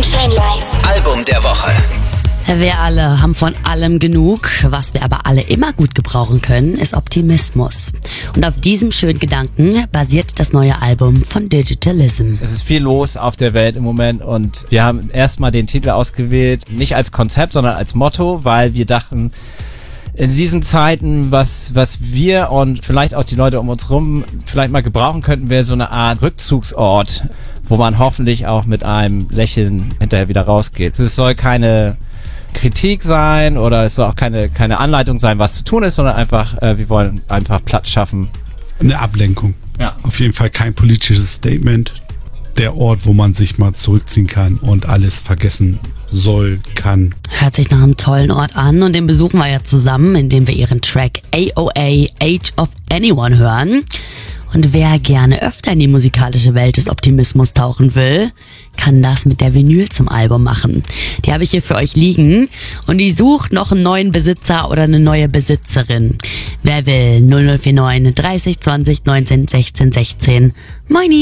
Shine Live. Album der Woche. Wir alle haben von allem genug. Was wir aber alle immer gut gebrauchen können, ist Optimismus. Und auf diesem schönen Gedanken basiert das neue Album von Digitalism. Es ist viel los auf der Welt im Moment und wir haben erstmal den Titel ausgewählt, nicht als Konzept, sondern als Motto, weil wir dachten, in diesen Zeiten, was wir und vielleicht auch die Leute um uns rum vielleicht mal gebrauchen könnten, wäre so eine Art Rückzugsort, wo man hoffentlich auch mit einem Lächeln hinterher wieder rausgeht. Es soll keine Kritik sein oder es soll auch keine Anleitung sein, was zu tun ist, sondern einfach, wir wollen einfach Platz schaffen. Eine Ablenkung. Ja. Auf jeden Fall kein politisches Statement. Der Ort, wo man sich mal zurückziehen kann und alles vergessen soll, kann. Hört sich nach einem tollen Ort an und den besuchen wir ja zusammen, indem wir ihren Track AOA Age of Anyone hören. Und wer gerne öfter in die musikalische Welt des Optimismus tauchen will, kann das mit der Vinyl zum Album machen. Die habe ich hier für euch liegen und die sucht noch einen neuen Besitzer oder eine neue Besitzerin. Wer will? 0049 30 20 19 16 16. Moini!